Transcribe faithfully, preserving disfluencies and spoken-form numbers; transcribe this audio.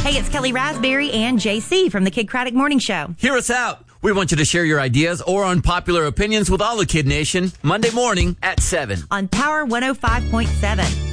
Hey, it's Kelly Raspberry and J C from the Kid Craddock Morning Show. Hear us out. We want you to share your ideas or unpopular opinions with all the Kid Nation Monday morning at seven on Power one oh five point seven.